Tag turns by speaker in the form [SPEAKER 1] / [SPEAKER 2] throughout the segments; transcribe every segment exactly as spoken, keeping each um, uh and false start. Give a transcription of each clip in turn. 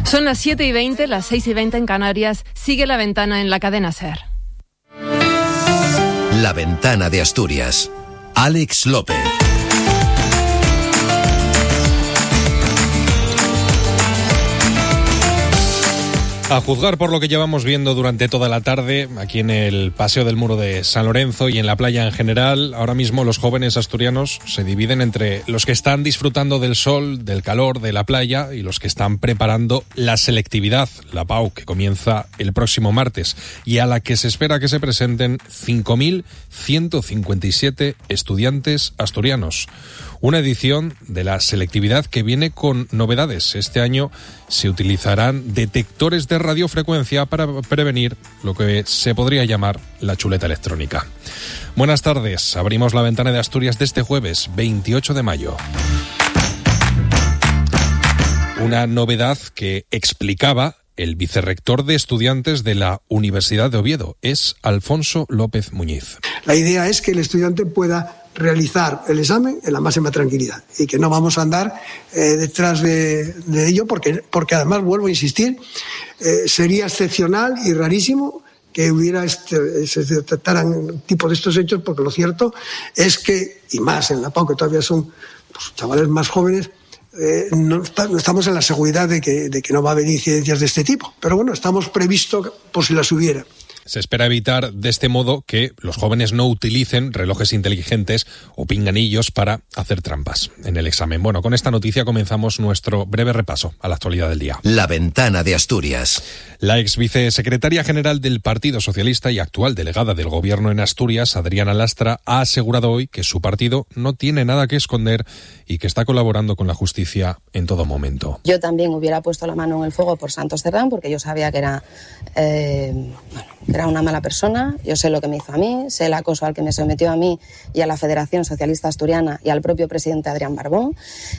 [SPEAKER 1] Son las siete y veinte, las seis y veinte en Canarias. Sigue La Ventana en la cadena SER.
[SPEAKER 2] La Ventana de Asturias. Alex López.
[SPEAKER 3] A juzgar por lo que llevamos viendo durante toda la tarde, aquí en el Paseo del Muro de San Lorenzo y en la playa en general, ahora mismo los jóvenes asturianos se dividen entre los que están disfrutando del sol, del calor, de la playa y los que están preparando la selectividad, la P A U, que comienza el próximo martes y a la que se espera que se presenten cinco mil ciento cincuenta y siete estudiantes asturianos. Una edición de la selectividad que viene con novedades. Este año se utilizarán detectores de radiofrecuencia para prevenir lo que se podría llamar la chuleta electrónica. Buenas tardes. Abrimos La Ventana de Asturias de este jueves, veintiocho de mayo. Una novedad que explicaba el vicerrector de estudiantes de la Universidad de Oviedo, es Alfonso López Muñiz.
[SPEAKER 4] La idea es que el estudiante pueda realizar el examen en la máxima tranquilidad y que no vamos a andar eh, detrás de, de ello porque, porque además, vuelvo a insistir, eh, sería excepcional y rarísimo que hubiera este, se detectaran tipo de estos hechos, porque lo cierto es que, y más en la P A U, que todavía son pues, chavales más jóvenes, Eh, no, está, no estamos en la seguridad de que, de que no va a haber incidencias de este tipo. Pero bueno, estamos previstos por si las hubiera.
[SPEAKER 3] Se espera evitar de este modo que los jóvenes no utilicen relojes inteligentes o pinganillos para hacer trampas en el examen. Bueno, con esta noticia comenzamos nuestro breve repaso a la actualidad del día.
[SPEAKER 2] La Ventana de Asturias.
[SPEAKER 3] La ex vicesecretaria general del Partido Socialista y actual delegada del Gobierno en Asturias, Adriana Lastra, ha asegurado hoy que su partido no tiene nada que esconder y que está colaborando con la justicia en todo momento.
[SPEAKER 5] Yo también hubiera puesto la mano en el fuego por Santos Cerdán, porque yo sabía que era, eh, bueno, que era una mala persona. Yo sé lo que me hizo a mí, sé el acoso al que me sometió a mí y a la Federación Socialista Asturiana y al propio presidente Adrián Barbón,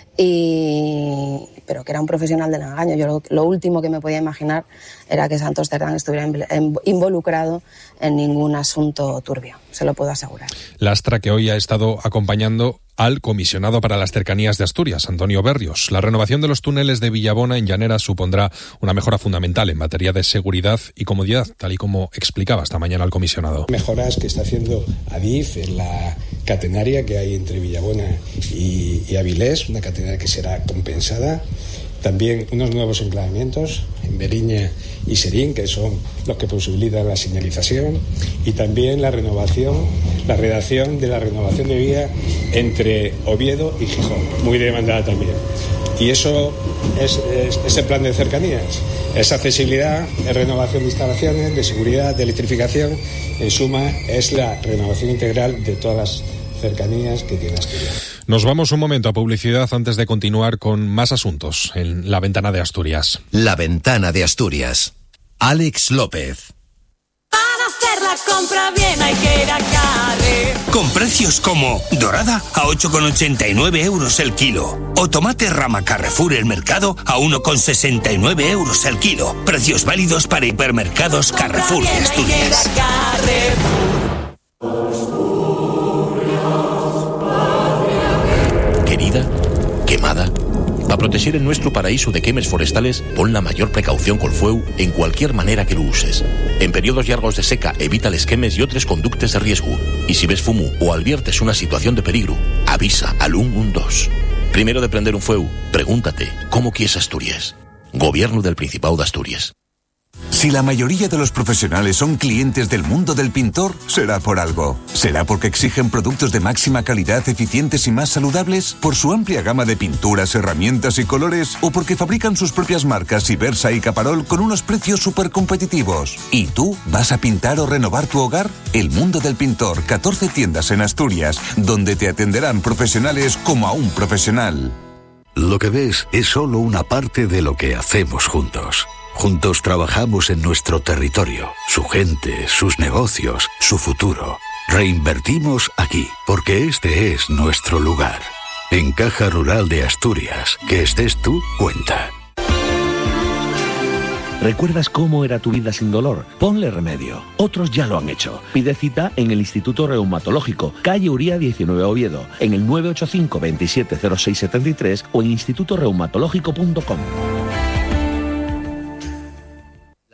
[SPEAKER 5] y... pero que era un profesional del engaño. Yo lo, lo último que me podía imaginar era que Santos Cerdán estuviera involucrado en ningún asunto turbio, se lo puedo asegurar.
[SPEAKER 3] Lastra, que hoy ha estado acompañando al comisionado para las cercanías de Asturias, Antonio Berrios. La renovación de los túneles de Villabona en Llanera supondrá una mejora fundamental en materia de seguridad y comodidad, tal y como explicaba esta mañana el comisionado.
[SPEAKER 6] Mejoras que está haciendo Adif en la catenaria que hay entre Villabona y, y Avilés, una catenaria que será compensada. También unos nuevos enclavamientos en Beriña y Serín, que son los que posibilitan la señalización, y también la renovación, la redacción de la renovación de vía entre Oviedo y Gijón, muy demandada también. Y eso es, es, es el plan de cercanías, es accesibilidad, es renovación de instalaciones, de seguridad, de electrificación. En suma, es la renovación integral de todas las cercanías que tiene Asturias.
[SPEAKER 3] Nos vamos un momento a publicidad antes de continuar con más asuntos en La Ventana de Asturias.
[SPEAKER 2] La Ventana de Asturias. Alex López.
[SPEAKER 7] Para hacer la compra bien hay que ir a Carre.
[SPEAKER 8] Con precios como dorada a ocho con ochenta y nueve euros el kilo o tomate rama Carrefour el mercado a uno con sesenta y nueve euros el kilo. Precios válidos para hipermercados Carrefour de Asturias.
[SPEAKER 9] Querida, quemada. Para proteger el nuestro paraíso de quemes forestales, pon la mayor precaución col fueu en cualquier manera que lo uses. En periodos largos de seca, evita les quemes y otros conductes de riesgo. Y si ves fumo o adviertes una situación de peligro, avisa al uno uno dos. Primero de prender un fueu, pregúntate, ¿cómo quieres Asturias? Gobierno del Principado de Asturias.
[SPEAKER 10] Si la mayoría de los profesionales son clientes del mundo del pintor, será por algo. ¿Será porque exigen productos de máxima calidad, eficientes y más saludables? ¿Por su amplia gama de pinturas, herramientas y colores? ¿O porque fabrican sus propias marcas Ibersa y Caparol con unos precios súper competitivos? ¿Y tú vas a pintar o renovar tu hogar? El mundo del pintor, catorce tiendas en Asturias, donde te atenderán profesionales como a un profesional.
[SPEAKER 11] Lo que ves es solo una parte de lo que hacemos juntos. Juntos trabajamos en nuestro territorio, su gente, sus negocios, su futuro. Reinvertimos aquí, porque este es nuestro lugar. En Caja Rural de Asturias, que estés tú, cuenta.
[SPEAKER 12] ¿Recuerdas cómo era tu vida sin dolor? Ponle remedio. Otros ya lo han hecho. Pide cita en el Instituto Reumatológico, calle Uría diecinueve Oviedo, en el nueve ocho cinco, veintisiete cero seis setenta y tres o en instituto reumatológico punto com.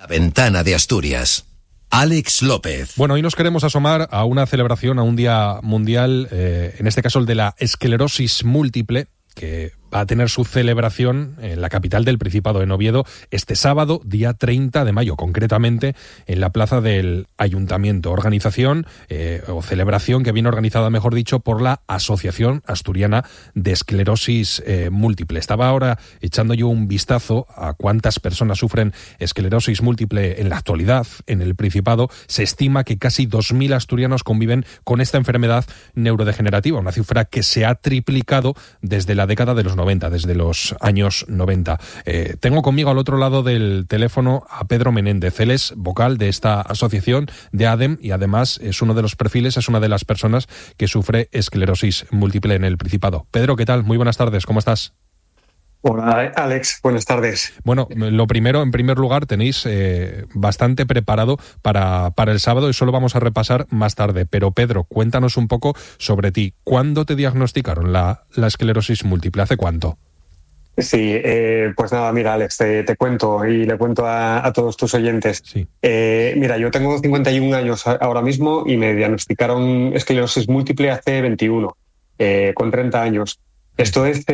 [SPEAKER 2] La ventana de Asturias. Alex López.
[SPEAKER 3] Bueno, hoy nos queremos asomar a una celebración, a un día mundial, eh, en este caso el de la esclerosis múltiple, que va a tener su celebración en la capital del Principado, en Oviedo, este sábado, día treinta de mayo, concretamente en la plaza del Ayuntamiento. Organización eh, o celebración que viene organizada, mejor dicho, por la Asociación Asturiana de Esclerosis eh, Múltiple. Estaba ahora echando yo un vistazo a cuántas personas sufren esclerosis múltiple en la actualidad en el Principado. Se estima que casi dos mil asturianos conviven con esta enfermedad neurodegenerativa, una cifra que se ha triplicado desde la década de los noventa, desde los años noventa. Eh, tengo conmigo al otro lado del teléfono a Pedro Menéndez. Él es vocal de esta asociación de ADEM y además es uno de los perfiles, es una de las personas que sufre esclerosis múltiple en el Principado. Pedro, ¿qué tal? Muy buenas tardes, ¿cómo estás?
[SPEAKER 13] Hola, Alex, buenas tardes.
[SPEAKER 3] Bueno, lo primero, en primer lugar, tenéis eh, bastante preparado para, para el sábado y eso lo vamos a repasar más tarde. Pero Pedro, cuéntanos un poco sobre ti. ¿Cuándo te diagnosticaron la, la esclerosis múltiple? ¿Hace cuánto?
[SPEAKER 13] Sí, eh, pues nada, mira, Alex, te, te cuento y le cuento a, a todos tus oyentes.
[SPEAKER 3] Sí.
[SPEAKER 13] Eh, mira, yo tengo cincuenta y un años ahora mismo y me diagnosticaron esclerosis múltiple hace veintiuno, eh, con treinta años. Esto es,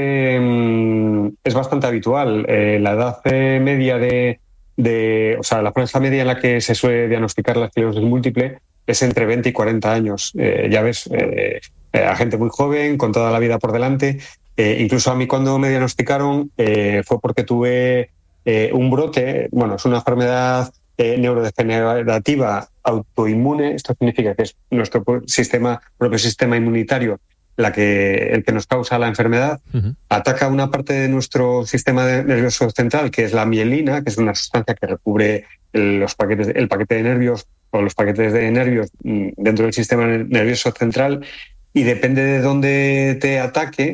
[SPEAKER 13] eh, es bastante habitual. Eh, la edad eh, media de, de, o sea, la franja media en la que se suele diagnosticar la esclerosis múltiple es entre veinte y cuarenta años. Eh, ya ves, eh, eh, a gente muy joven, con toda la vida por delante. Eh, incluso a mí cuando me diagnosticaron eh, fue porque tuve eh, un brote. Bueno, es una enfermedad eh, neurodegenerativa autoinmune. Esto significa que es nuestro sistema, propio sistema inmunitario la que, el que nos causa la enfermedad. Uh-huh. Ataca una parte de nuestro sistema nervioso central, que es la mielina, que es una sustancia que recubre el, los paquetes, el paquete de nervios o los paquetes de nervios dentro del sistema nervioso central, y depende de dónde te ataque,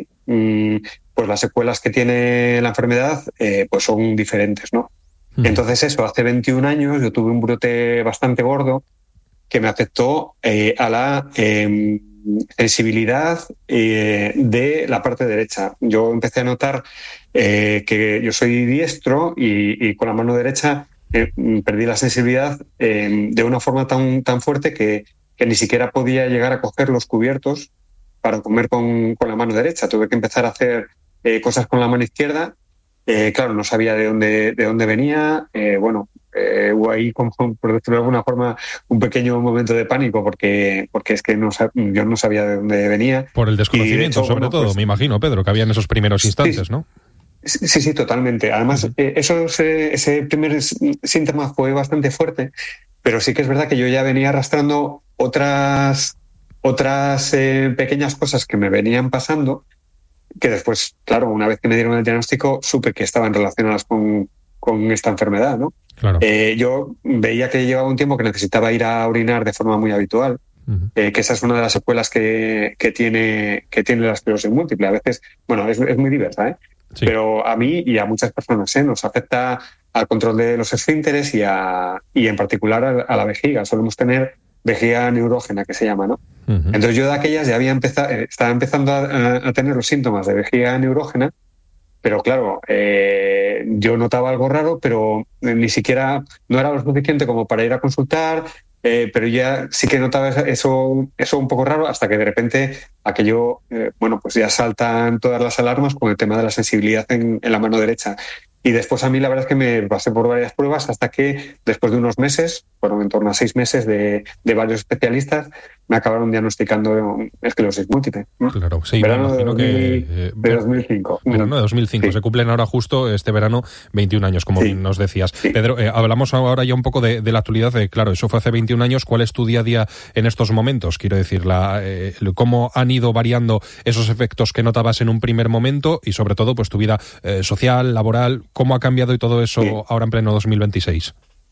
[SPEAKER 13] pues las secuelas que tiene la enfermedad eh, pues son diferentes, ¿no? Uh-huh. Entonces eso, hace veintiún años yo tuve un brote bastante gordo que me afectó eh, a la eh, sensibilidad eh, de la parte derecha. Yo empecé a notar eh, que yo soy diestro y, y con la mano derecha eh, perdí la sensibilidad eh, de una forma tan, tan fuerte que, que ni siquiera podía llegar a coger los cubiertos para comer con, con la mano derecha. Tuve que empezar a hacer eh, cosas con la mano izquierda. Eh, claro, no sabía de dónde, de dónde venía. Eh, bueno, eh, hubo ahí, como, por decirlo de alguna forma, un pequeño momento de pánico porque, porque es que no, yo no sabía de dónde venía.
[SPEAKER 3] Por el desconocimiento, hecho, sobre bueno, todo, pues, me imagino, Pedro, que había en esos primeros instantes,
[SPEAKER 13] sí,
[SPEAKER 3] ¿no?
[SPEAKER 13] Sí, sí, totalmente. Además, uh-huh. eh, eso, ese, ese primer síntoma fue bastante fuerte, pero sí que es verdad que yo ya venía arrastrando otras, otras eh, pequeñas cosas que me venían pasando, que después, claro, una vez que me dieron el diagnóstico, supe que estaban relacionadas con, con esta enfermedad, ¿no?
[SPEAKER 3] Claro.
[SPEAKER 13] Eh, yo veía que llevaba un tiempo que necesitaba ir a orinar de forma muy habitual, uh-huh. eh, que esa es una de las secuelas que, que, tiene, que tiene la esclerosis múltiple. A veces, bueno, es, es muy diversa, ¿eh? Sí. Pero a mí y a muchas personas ¿eh? nos afecta al control de los esfínteres y, a, y en particular a, a la vejiga. Solemos tener vejiga neurógena, que se llama, ¿no? Uh-huh. Entonces yo de aquellas ya había empezado, estaba empezando a, a tener los síntomas de vejiga neurógena, pero claro, eh, yo notaba algo raro, pero ni siquiera no era lo suficiente como para ir a consultar, eh, pero ya sí que notaba eso, eso un poco raro, hasta que de repente aquello, eh, bueno, pues ya saltan todas las alarmas con el tema de la sensibilidad en, en la mano derecha. Y después a mí la verdad es que me pasé por varias pruebas hasta que después de unos meses, fueron en torno a seis meses de, de varios especialistas, me acabaron diagnosticando esclerosis múltiple.
[SPEAKER 3] Claro, sí,
[SPEAKER 13] verano
[SPEAKER 3] me imagino
[SPEAKER 13] de, dos mil,
[SPEAKER 3] que... Eh,
[SPEAKER 13] de dos mil cinco.
[SPEAKER 3] Verano de dos mil cinco, sí. Se cumplen ahora justo este verano veintiún años, como sí. nos decías. Sí. Pedro, eh, hablamos ahora ya un poco de, de la actualidad, de, claro, eso fue hace veintiún años. ¿Cuál es tu día a día en estos momentos? Quiero decir, la, eh, cómo han ido variando esos efectos que notabas en un primer momento y sobre todo pues tu vida eh, social, laboral, cómo ha cambiado y todo eso sí. ahora en pleno dos mil veintiséis.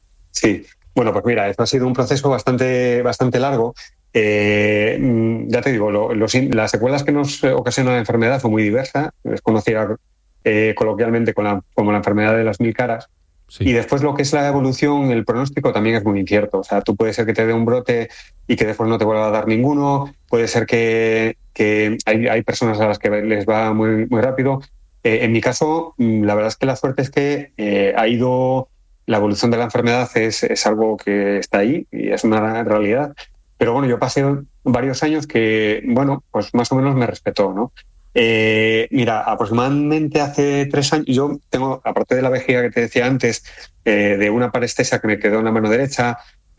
[SPEAKER 13] Sí, bueno, pues mira, esto ha sido un proceso bastante, bastante largo. Eh, ya te digo, lo, los, las secuelas que nos ocasiona la enfermedad fue muy diversa, es conocida eh, coloquialmente con la, como la enfermedad de las mil caras. Sí. Y después lo que es la evolución, el pronóstico también es muy incierto. O sea, tú puede ser que te dé un brote y que después no te vuelva a dar ninguno, puede ser que, que hay, hay personas a las que les va muy, muy rápido. Eh, en mi caso, la verdad es que la suerte es que eh, ha ido la evolución de la enfermedad es, es algo que está ahí y es una realidad. Pero bueno, yo pasé varios años que, bueno, pues más o menos me respetó, ¿no? Eh, mira, aproximadamente hace tres años, yo tengo, aparte de la vejiga que te decía antes, eh, de una parestesia que me quedó en la mano derecha,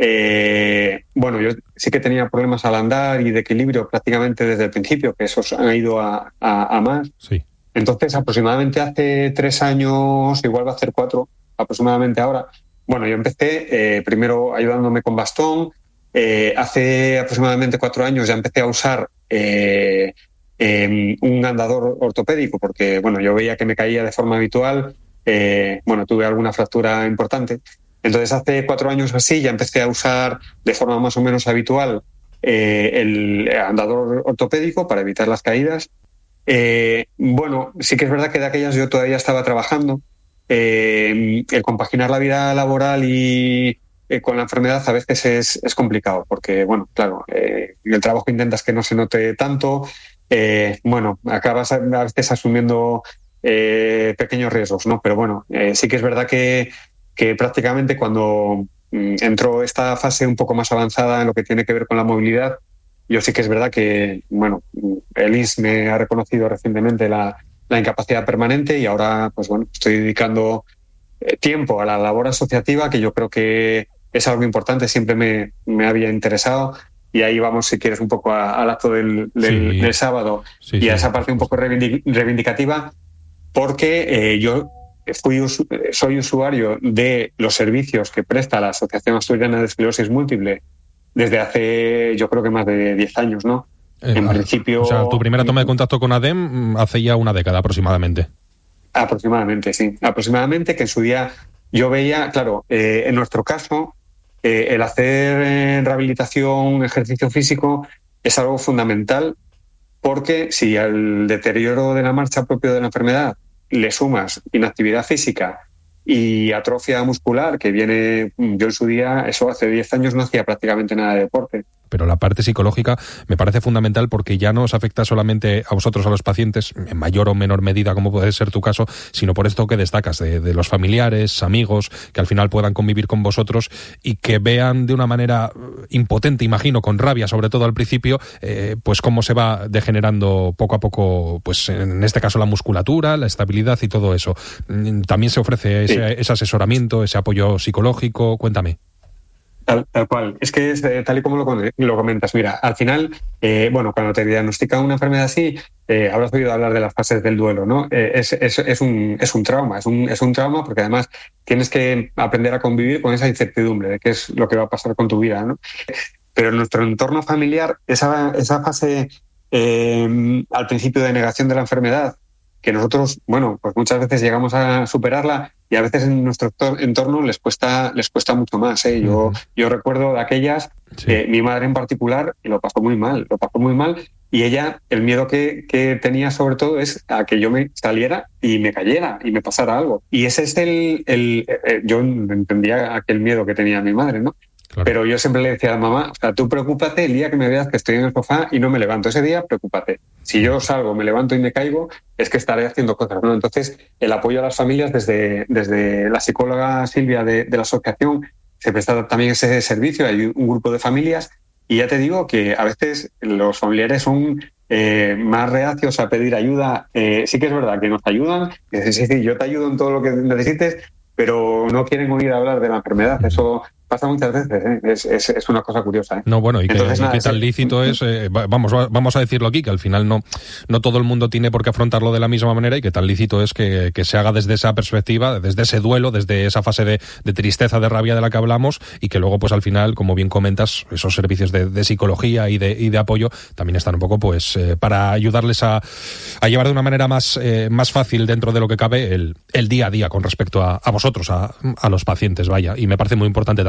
[SPEAKER 13] eh, bueno, yo sí que tenía problemas al andar y de equilibrio prácticamente desde el principio, que esos han ido a, a, a más.
[SPEAKER 3] Sí.
[SPEAKER 13] Entonces, aproximadamente hace tres años, igual va a ser cuatro, aproximadamente ahora, bueno, yo empecé eh, primero ayudándome con bastón. Eh, hace aproximadamente cuatro años ya empecé a usar eh, eh, un andador ortopédico porque, bueno, yo veía que me caía de forma habitual. Eh, bueno, tuve alguna fractura importante. Entonces, hace cuatro años así ya empecé a usar de forma más o menos habitual eh, el andador ortopédico para evitar las caídas. Eh, bueno, sí que es verdad que de aquellas yo todavía estaba trabajando. Eh, el compaginar la vida laboral y eh, con la enfermedad a veces es, es complicado porque, bueno, claro, eh, el trabajo intentas que no se note tanto. Eh, bueno, acabas a veces asumiendo eh, pequeños riesgos, ¿no? Pero bueno, eh, sí que es verdad que, que prácticamente cuando mm, entró esta fase un poco más avanzada en lo que tiene que ver con la movilidad, yo sí que es verdad que, bueno, el I S me ha reconocido recientemente la, la incapacidad permanente y ahora, pues bueno, estoy dedicando eh, tiempo a la labor asociativa, que yo creo que es algo importante, siempre me, me había interesado. Y ahí vamos, si quieres, un poco a, al acto del, del, sí. del sábado sí, y sí. a esa parte un poco reivindicativa, porque eh, yo fui soy usuario de los servicios que presta la Asociación Asturiana de Esclerosis Múltiple desde hace, yo creo que más de diez años, ¿no?
[SPEAKER 3] Eh,
[SPEAKER 13] en principio...
[SPEAKER 3] O sea, tu primera toma de contacto con ADEM hace ya una década aproximadamente.
[SPEAKER 13] Aproximadamente, sí. Aproximadamente, que en su día yo veía, claro, eh, en nuestro caso, eh, el hacer eh, rehabilitación, ejercicio físico, es algo fundamental, porque si al deterioro de la marcha propio de la enfermedad le sumas inactividad física y atrofia muscular, que viene, yo en su día, eso hace diez años no hacía prácticamente nada de deporte.
[SPEAKER 3] Pero la parte psicológica me parece fundamental porque ya no os afecta solamente a vosotros, a los pacientes, en mayor o menor medida, como puede ser tu caso, sino por esto que destacas, de, de los familiares, amigos, que al final puedan convivir con vosotros y que vean de una manera impotente, imagino, con rabia, sobre todo al principio, eh, pues cómo se va degenerando poco a poco, pues en este caso la musculatura, la estabilidad y todo eso. También se ofrece ese, sí. ese asesoramiento, ese apoyo psicológico. Cuéntame.
[SPEAKER 13] Tal, tal cual. Es que es eh, tal y como lo, lo comentas. Mira, al final, eh, bueno, cuando te diagnostican una enfermedad así, eh, habrás oído hablar de las fases del duelo, ¿no? Eh, es, es, es, un, es un trauma, es un, es un trauma porque además tienes que aprender a convivir con esa incertidumbre de qué es lo que va a pasar con tu vida, ¿no? Pero en nuestro entorno familiar, esa, esa fase eh, al principio de negación de la enfermedad, que nosotros, bueno, pues muchas veces llegamos a superarla y a veces en nuestro entorno les cuesta les cuesta mucho más, ¿eh? Yo, yo recuerdo de aquellas, sí. eh, mi madre en particular, y lo pasó muy mal, lo pasó muy mal, y ella, el miedo que, que tenía sobre todo es a que yo me saliera y me cayera y me pasara algo. Y ese es el... el, el yo entendía aquel miedo que tenía mi madre, ¿no? Claro. Pero yo siempre le decía a la mamá, o sea, tú preocúpate el día que me veas que estoy en el sofá y no me levanto. Ese día, preocúpate. Si yo salgo, me levanto y me caigo, es que estaré haciendo cosas, ¿no? Entonces, el apoyo a las familias desde, desde la psicóloga Silvia de, de la asociación se presta también ese servicio. Hay un grupo de familias y ya te digo que a veces los familiares son eh, más reacios a pedir ayuda. Eh, sí que es verdad que nos ayudan, es decir, yo te ayudo en todo lo que necesites, pero no quieren oír hablar de la enfermedad. Eso pasa muchas veces, ¿eh? es, es, es una cosa curiosa, ¿eh?
[SPEAKER 3] No, bueno, y, Entonces, que, nada, y que tan
[SPEAKER 13] sí.
[SPEAKER 3] lícito es, eh, vamos, vamos a decirlo aquí, que al final no, no todo el mundo tiene por qué afrontarlo de la misma manera y que tan lícito es que, que se haga desde esa perspectiva, desde ese duelo, desde esa fase de, de tristeza, de rabia de la que hablamos, y que luego, pues al final, como bien comentas, esos servicios de, de psicología y de, y de apoyo también están un poco, pues, eh, para ayudarles a, a llevar de una manera más, eh, más fácil dentro de lo que cabe el, el día a día con respecto a, a vosotros, a, a los pacientes, vaya. Y me parece muy importante también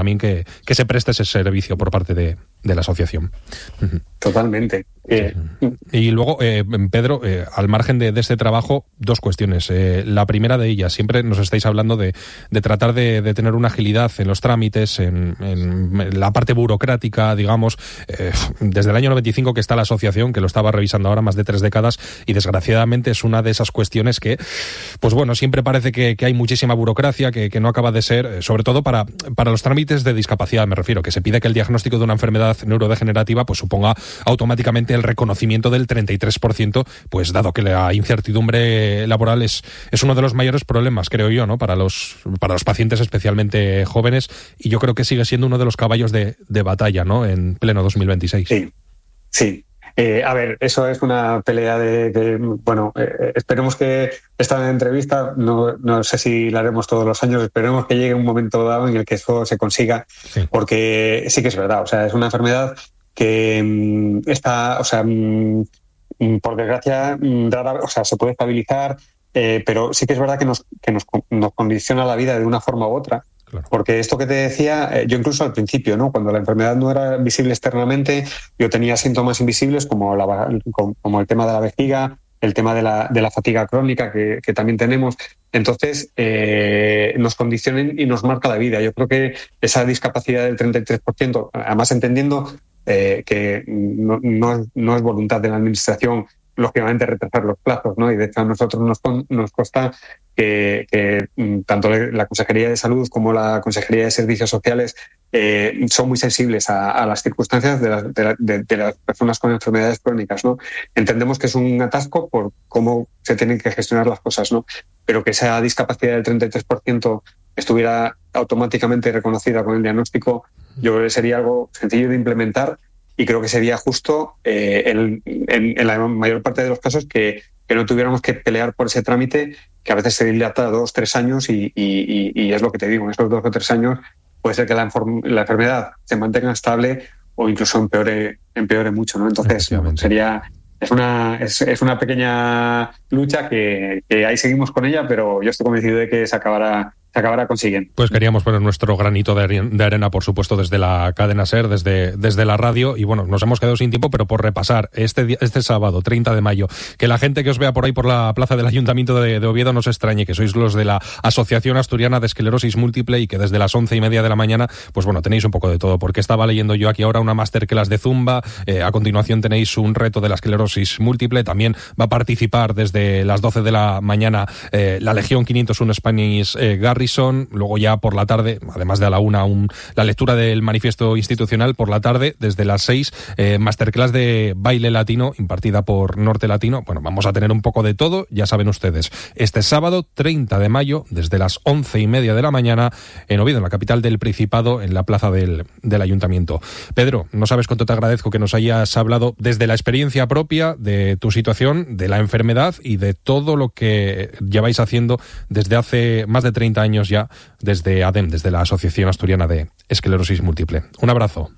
[SPEAKER 3] también que, que se preste ese servicio por parte de, de la asociación.
[SPEAKER 13] Totalmente. Eh.
[SPEAKER 3] Y luego, eh, Pedro, eh, al margen de, de este trabajo, dos cuestiones. Eh, la primera de ellas, siempre nos estáis hablando de, de tratar de, de tener una agilidad en los trámites, en, en la parte burocrática, digamos. Eh, desde el año noventa y cinco que está la asociación, que lo estaba revisando ahora, más de tres décadas, y desgraciadamente es una de esas cuestiones que, pues bueno, siempre parece que, que hay muchísima burocracia, que, que no acaba de ser, sobre todo para, para los trámites de discapacidad, me refiero, que se pide que el diagnóstico de una enfermedad neurodegenerativa pues suponga automáticamente el reconocimiento del treinta y tres por ciento, pues dado que la incertidumbre laboral es, es uno de los mayores problemas, creo yo, ¿no? Para los, para los pacientes especialmente jóvenes, y yo creo que sigue siendo uno de los caballos de, de batalla, ¿no? En pleno dos mil veintiséis.
[SPEAKER 13] Sí, sí. Eh, a ver, eso es una pelea de que, bueno, eh, esperemos que esta entrevista, no, no sé si la haremos todos los años, esperemos que llegue un momento dado en el que eso se consiga, sí. Porque sí que es verdad, o sea, es una enfermedad que mmm, está, o sea, mmm, por desgracia, mmm, rara, o sea, se puede estabilizar, eh, pero sí que es verdad que nos, que nos, nos condiciona la vida de una forma u otra. Claro. Porque esto que te decía, eh, yo incluso al principio, ¿no? Cuando la enfermedad no era visible externamente, yo tenía síntomas invisibles como, la, como el tema de la vejiga, el tema de la, de la fatiga crónica que, que también tenemos. Entonces, eh, nos condicionan y nos marca la vida. Yo creo que esa discapacidad del treinta y tres por ciento, además entendiendo eh, que no, no, no es voluntad de la Administración, lógicamente, retrasar los plazos, ¿no? Y de hecho a nosotros nos, nos consta que, que tanto la Consejería de Salud como la Consejería de Servicios Sociales eh, son muy sensibles a, a las circunstancias de, la, de, de, de las personas con enfermedades crónicas, ¿no? Entendemos que es un atasco por cómo se tienen que gestionar las cosas, ¿no? Pero que esa discapacidad del treinta y tres por ciento estuviera automáticamente reconocida con el diagnóstico, yo creo que sería algo sencillo de implementar. Y creo que sería justo eh, el, en, en la mayor parte de los casos que, que no tuviéramos que pelear por ese trámite, que a veces se dilata dos, tres años y, y, y es lo que te digo, en esos dos o tres años puede ser que la, la enfermedad se mantenga estable o incluso empeore, empeore mucho, ¿no? Entonces sería es una es, es una pequeña lucha que, que ahí seguimos con ella, pero yo estoy convencido de que se acabará se acabará consiguiendo.
[SPEAKER 3] Pues queríamos poner nuestro granito de arena, por supuesto, desde la cadena SER, desde, desde la radio, y bueno, nos hemos quedado sin tiempo, pero por repasar este, este sábado, treinta de mayo, que la gente que os vea por ahí por la plaza del Ayuntamiento de, de Oviedo no se extrañe, que sois los de la Asociación Asturiana de Esclerosis Múltiple y que desde las once y media de la mañana, pues bueno, tenéis un poco de todo, porque estaba leyendo yo aquí ahora una masterclass de Zumba, eh, a continuación tenéis un reto de la esclerosis múltiple, también va a participar desde las doce de la mañana eh, la Legión quinientos uno Spanish eh, Garrison, luego ya por la tarde, además de a la una, un, la lectura del manifiesto institucional, por la tarde, desde las seis, eh, masterclass de baile latino impartida por Norte Latino. Bueno, vamos a tener un poco de todo, ya saben ustedes. Este sábado, treinta de mayo, desde las once y media de la mañana, en Oviedo, en la capital del Principado, en la plaza del, del Ayuntamiento. Pedro, no sabes cuánto te agradezco que nos hayas hablado desde la experiencia propia de tu situación, de la enfermedad y de todo lo que lleváis haciendo desde hace más de treinta años ya, desde ADEM, desde la Asociación Asturiana de Esclerosis Múltiple. Un abrazo.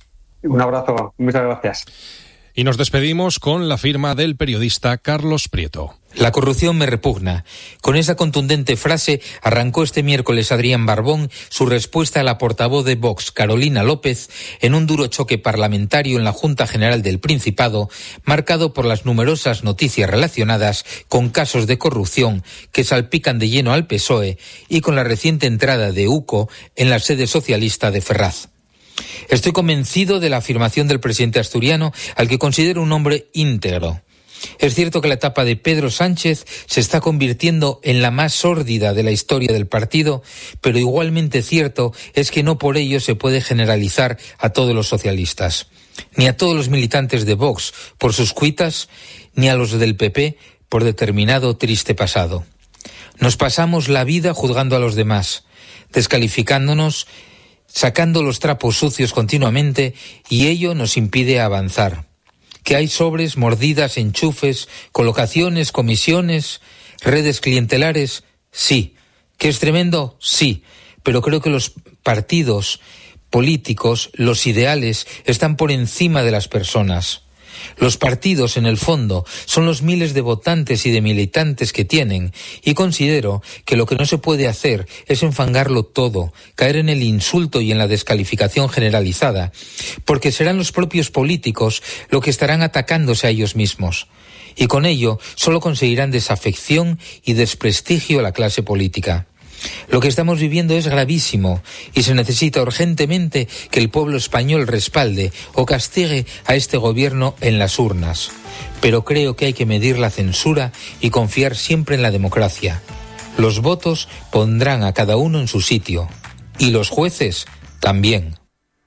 [SPEAKER 13] Un abrazo, muchas gracias.
[SPEAKER 3] Y nos despedimos con la firma del periodista Carlos Prieto.
[SPEAKER 14] La corrupción me repugna. Con esa contundente frase arrancó este miércoles Adrián Barbón su respuesta a la portavoz de Vox, Carolina López, en un duro choque parlamentario en la Junta General del Principado, marcado por las numerosas noticias relacionadas con casos de corrupción que salpican de lleno al P S O E y con la reciente entrada de U C O en la sede socialista de Ferraz. Estoy convencido de la afirmación del presidente asturiano, al que considero un hombre íntegro. Es cierto que la etapa de Pedro Sánchez se está convirtiendo en la más sórdida de la historia del partido, pero igualmente cierto es que no por ello se puede generalizar a todos los socialistas, ni a todos los militantes de Vox por sus cuitas, ni a los del P P por determinado triste pasado. Nos pasamos la vida juzgando a los demás, descalificándonos, sacando los trapos sucios continuamente, y ello nos impide avanzar. Que hay sobres, mordidas, enchufes, colocaciones, comisiones, redes clientelares, sí. ¿Que es tremendo? Sí. Pero creo que los partidos políticos, los ideales, están por encima de las personas. Los partidos, en el fondo, son los miles de votantes y de militantes que tienen, y considero que lo que no se puede hacer es enfangarlo todo, caer en el insulto y en la descalificación generalizada, porque serán los propios políticos los que estarán atacándose a ellos mismos. Y con ello solo conseguirán desafección y desprestigio a la clase política. Lo que estamos viviendo es gravísimo y se necesita urgentemente que el pueblo español respalde o castigue a este gobierno en las urnas. Pero creo que hay que medir la censura y confiar siempre en la democracia. Los votos pondrán a cada uno en su sitio y los jueces también.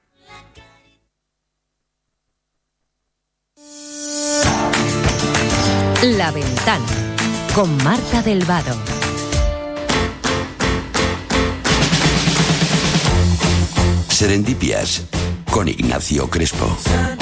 [SPEAKER 15] La Ventana con Marta del Vado.
[SPEAKER 16] Serendipias con Ignacio Crespo.